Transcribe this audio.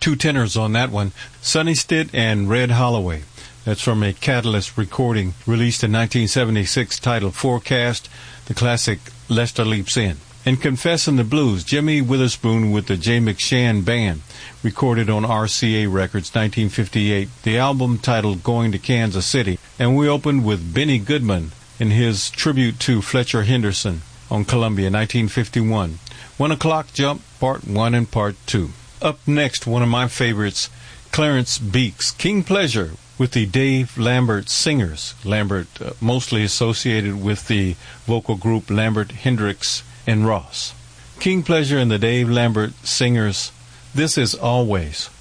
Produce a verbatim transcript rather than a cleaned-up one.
Two tenors on that one, Sonny Stitt and Red Holloway. That's from a Catalyst recording released in nineteen seventy-six titled Forecast, the classic Lester Leaps In. And Confessin' the Blues, Jimmy Witherspoon with the Jay McShann Band, recorded on R C A Records, nineteen fifty-eight, the album titled Going to Kansas City. And we opened with Benny Goodman in his tribute to Fletcher Henderson on Columbia, nineteen fifty-one. One O'Clock Jump, Part one and Part two. Up next, one of my favorites, Clarence Beeks, King Pleasure, with the Dave Lambert Singers. Lambert uh, mostly associated with the vocal group Lambert, Hendricks, and Ross. King Pleasure and the Dave Lambert Singers. This is Always.